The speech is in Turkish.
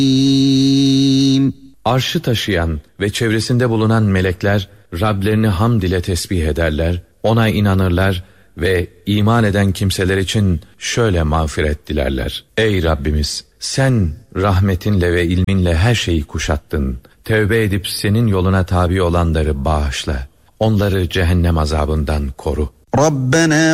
Arşı taşıyan ve çevresinde bulunan melekler Rablerini hamd ile tesbih ederler, ona inanırlar ve iman eden kimseler için şöyle mağfiret dilerler. Ey Rabbimiz! Sen rahmetinle ve ilminle her şeyi kuşattın. Tevbe edip senin yoluna tabi olanları bağışla. Onları cehennem azabından koru. Rabbena